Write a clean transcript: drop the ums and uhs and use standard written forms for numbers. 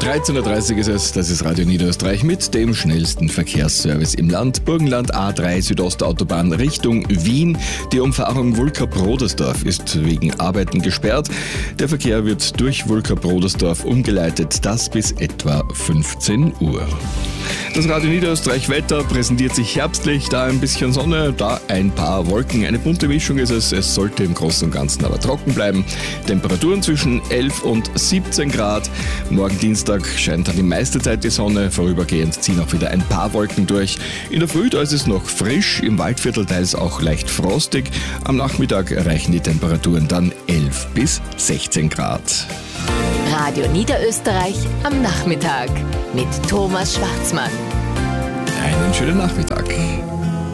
13.30 Uhr ist es, das ist Radio Niederösterreich mit dem schnellsten Verkehrsservice im Land. Burgenland A3 Südostautobahn Richtung Wien. Die Umfahrung Wulkab-Rodersdorf ist wegen Arbeiten gesperrt. Der Verkehr wird durch Wulkab-Rodersdorf umgeleitet, das bis etwa 15 Uhr. Das Radio Niederösterreich Wetter präsentiert sich herbstlich, da ein bisschen Sonne, da ein paar Wolken. Eine bunte Mischung ist es, es sollte im Großen und Ganzen aber trocken bleiben. Temperaturen zwischen 11 und 17 Grad. Morgen Dienstag scheint dann die meiste Zeit die Sonne, vorübergehend ziehen auch wieder ein paar Wolken durch. In der Früh da ist es noch frisch, im Waldviertel teils auch leicht frostig. Am Nachmittag erreichen die Temperaturen dann 11 bis 16 Grad. Radio Niederösterreich am Nachmittag mit Thomas Schwarzmann. Einen schönen Nachmittag.